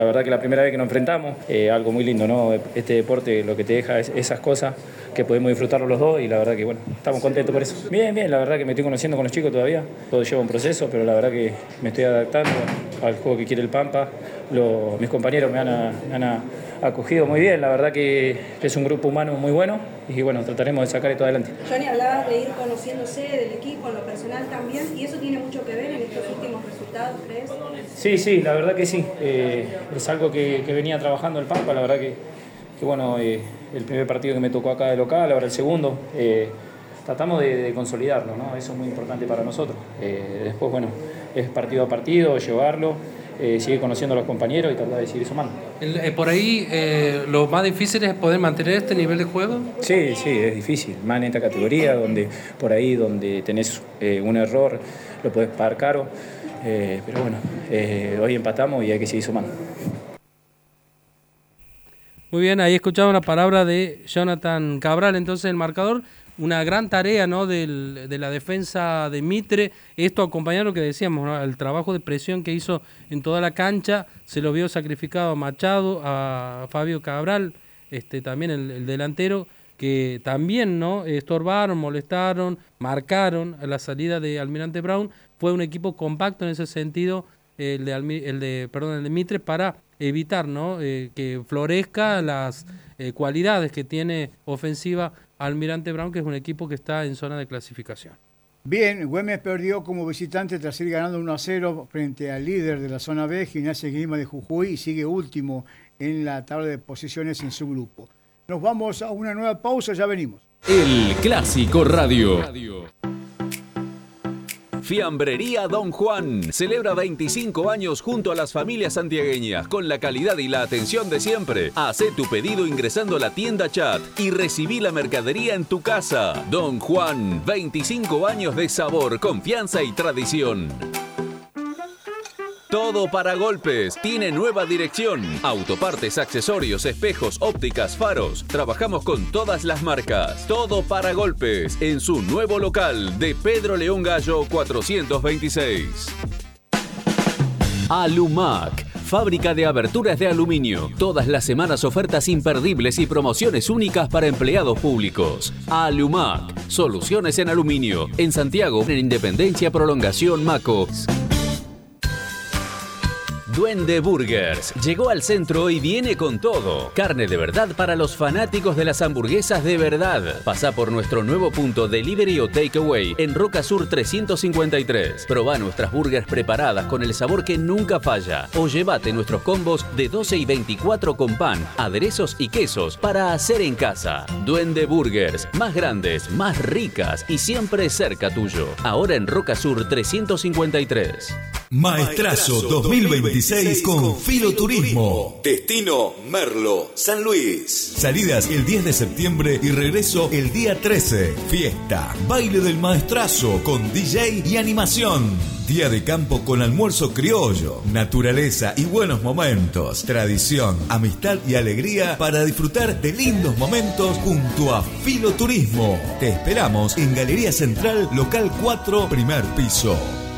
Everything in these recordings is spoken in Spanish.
La verdad que la primera vez que nos enfrentamos, algo muy lindo, ¿no? Este deporte lo que te deja es esas cosas que podemos disfrutarlo los dos y la verdad que bueno, estamos contentos por eso. Bien, la verdad que me estoy conociendo con los chicos todavía, todo lleva un proceso, pero la verdad que me estoy adaptando al juego que quiere el Pampa. Mis compañeros me han acogido muy bien, la verdad que es un grupo humano muy bueno y bueno, trataremos de sacar esto adelante. Johnny, hablabas de ir conociéndose del equipo, en lo personal también, y eso tiene mucho que ver en estos últimos resultados, ¿crees? Sí, la verdad que sí, es algo que venía trabajando el Pampa, la verdad que bueno, el primer partido que me tocó acá de local, ahora el segundo, tratamos de consolidarlo, ¿no? Eso es muy importante para nosotros. Después, bueno, es partido a partido, llevarlo, seguir conociendo a los compañeros y tratar de seguir sumando. Por ahí, lo más difícil es poder mantener este nivel de juego. Sí, es difícil, más en esta categoría, donde tenés un error, lo podés pagar caro, pero bueno, hoy empatamos y hay que seguir sumando. Muy bien, ahí escuchamos la palabra de Jonathan Cabral. Entonces el marcador, una gran tarea, ¿no?, de la defensa de Mitre. Esto acompañado lo que decíamos, ¿no?, el trabajo de presión que hizo en toda la cancha. Se lo vio sacrificado a Machado, a Fabio Cabral, también el delantero, que también, ¿no?, estorbaron, molestaron, marcaron a la salida de Almirante Brown. Fue un equipo compacto en ese sentido, el de Mitre, para evitar, ¿no?, que florezca las cualidades que tiene ofensiva Almirante Brown, que es un equipo que está en zona de clasificación. Bien, Güemes perdió como visitante tras ir ganando 1-0 frente al líder de la zona B, Gimnasia y Esgrima de Jujuy, y sigue último en la tabla de posiciones en su grupo. Nos vamos a una nueva pausa, ya venimos. El Clásico Radio. Fiambrería Don Juan celebra 25 años junto a las familias santiagueñas con la calidad y la atención de siempre. Hacé tu pedido ingresando a la tienda chat y recibí la mercadería en tu casa. Don Juan, 25 años de sabor, confianza y tradición. Todo para golpes. Tiene nueva dirección. Autopartes, accesorios, espejos, ópticas, faros. Trabajamos con todas las marcas. Todo para golpes. En su nuevo local de Pedro León Gallo 426. Alumac. Fábrica de aberturas de aluminio. Todas las semanas ofertas imperdibles y promociones únicas para empleados públicos. Alumac. Soluciones en aluminio. En Santiago, en Independencia, Prolongación, Maco. Duende Burgers llegó al centro y viene con todo. Carne de verdad para los fanáticos de las hamburguesas de verdad. Pasá por nuestro nuevo punto delivery o takeaway en Roca Sur 353. Probá nuestras burgers preparadas con el sabor que nunca falla. O llévate nuestros combos de 12 y 24 con pan, aderezos y quesos para hacer en casa. Duende Burgers, más grandes, más ricas y siempre cerca tuyo. Ahora en Roca Sur 353. Maestrazo 2026 con Filoturismo. Destino Merlo, San Luis. Salidas el 10 de septiembre y regreso el día 13. Fiesta, baile del Maestrazo con DJ y animación. Día de campo con almuerzo criollo, naturaleza y buenos momentos. Tradición, amistad y alegría para disfrutar de lindos momentos junto a Filoturismo. Te esperamos en Galería Central, local 4, primer piso.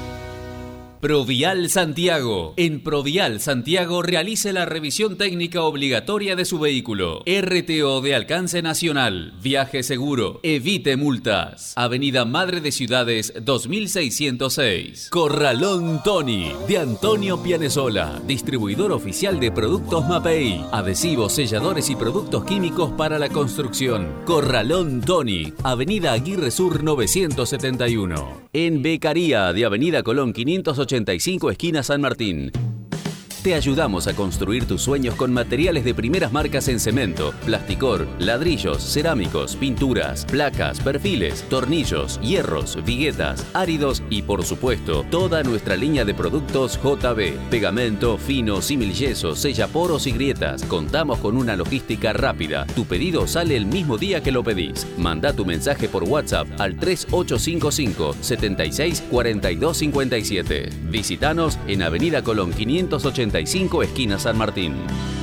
Provial Santiago. En Provial Santiago realice la revisión técnica obligatoria de su vehículo. RTO de alcance nacional. Viaje seguro. Evite multas. Avenida Madre de Ciudades 2606. Corralón Tony de Antonio Pianesola. Distribuidor oficial de productos Mapei. Adhesivos, selladores y productos químicos para la construcción. Corralón Tony. Avenida Aguirre Sur 971. En Becaría de Avenida Colón 585 esquina San Martín. Te ayudamos a construir tus sueños con materiales de primeras marcas en cemento, plasticor, ladrillos, cerámicos, pinturas, placas, perfiles, tornillos, hierros, viguetas, áridos y, por supuesto, toda nuestra línea de productos JB. Pegamento, fino, similyeso, sellaporos y grietas. Contamos con una logística rápida. Tu pedido sale el mismo día que lo pedís. Manda tu mensaje por WhatsApp al 3855 76 42 57. Visítanos en Avenida Colón 585 esquina San Martín.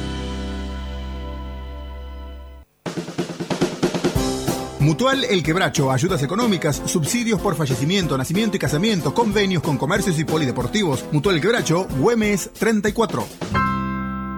Mutual El Quebracho, ayudas económicas, subsidios por fallecimiento, nacimiento y casamiento, convenios con comercios y polideportivos. Mutual El Quebracho, Güemes 34.